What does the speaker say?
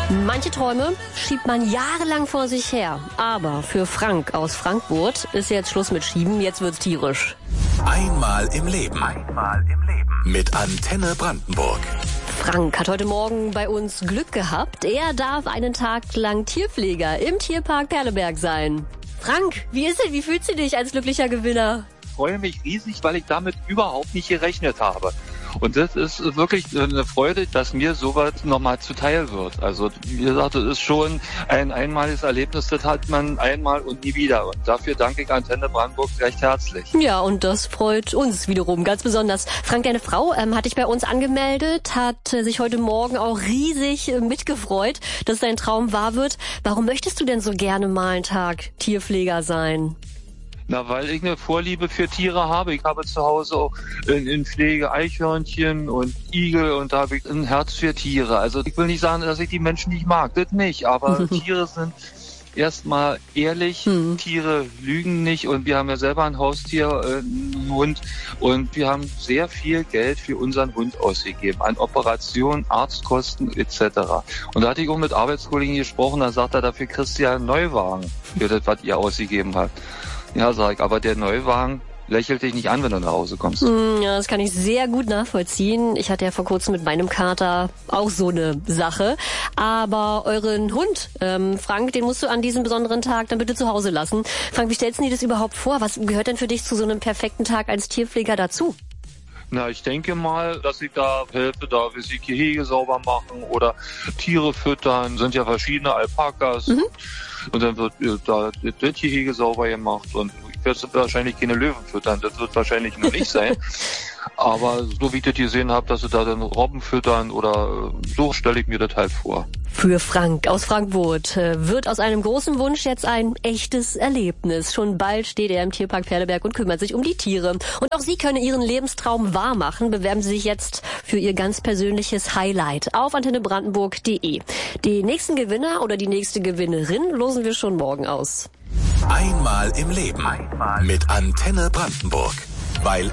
Manche Träume schiebt man jahrelang vor sich her. Aber für Frank aus Frankfurt ist jetzt Schluss mit Schieben, jetzt wird's tierisch. Einmal im Leben. Mit Antenne Brandenburg. Frank hat heute Morgen bei uns Glück gehabt. Er darf einen Tag lang Tierpfleger im Tierpark Perleberg sein. Frank, wie ist es? Wie fühlst du dich als glücklicher Gewinner? Ich freue mich riesig, weil ich damit überhaupt nicht gerechnet habe. Und das ist wirklich eine Freude, dass mir sowas nochmal zuteil wird. Also wie gesagt, das ist schon ein einmaliges Erlebnis, das hat man einmal und nie wieder. Und dafür danke ich Antenne Brandenburg recht herzlich. Ja, und das freut uns wiederum ganz besonders. Frank, deine Frau hat dich bei uns angemeldet, hat sich heute Morgen auch riesig mitgefreut, dass dein Traum wahr wird. Warum möchtest du denn so gerne mal einen Tag Tierpfleger sein? Na, weil ich eine Vorliebe für Tiere habe. Ich habe zu Hause auch in Pflege Eichhörnchen und Igel und da habe ich ein Herz für Tiere. Also ich will nicht sagen, dass ich die Menschen nicht mag, das nicht, aber Tiere sind erstmal ehrlich, Tiere lügen nicht und wir haben ja selber ein Haustier, einen Hund und wir haben sehr viel Geld für unseren Hund ausgegeben, an Operationen, Arztkosten etc. Und da hatte ich auch mit Arbeitskollegen gesprochen, da sagt er, dafür kriegst du ja einen Neuwagen für das, was ihr ausgegeben habt. Ja, sag ich, aber der Neuwagen lächelt dich nicht an, wenn du nach Hause kommst. Ja, das kann ich sehr gut nachvollziehen. Ich hatte ja vor kurzem mit meinem Kater auch so eine Sache. Aber euren Hund, Frank, den musst du an diesem besonderen Tag dann bitte zu Hause lassen. Frank, wie stellst du dir das überhaupt vor? Was gehört denn für dich zu so einem perfekten Tag als Tierpfleger dazu? Na, ich denke mal, dass ich da helfe, da wir sie Gehege sauber machen oder Tiere füttern. Sind ja verschiedene Alpakas. Und dann wird da das Gehege sauber gemacht und ich werde wahrscheinlich keine Löwen füttern. Das wird wahrscheinlich nur nicht sein. Aber so wie ich das gesehen habe, dass sie da dann Robben füttern oder so stelle ich mir das halt vor. Für Frank aus Frankfurt wird aus einem großen Wunsch jetzt ein echtes Erlebnis. Schon bald steht er im Tierpark Perleberg und kümmert sich um die Tiere. Und auch Sie können Ihren Lebenstraum wahr machen. Bewerben Sie sich jetzt für Ihr ganz persönliches Highlight auf antennebrandenburg.de. Den nächsten Gewinner oder die nächste Gewinnerin losen wir schon morgen aus. Einmal im Leben. Mit Antenne Brandenburg. Weil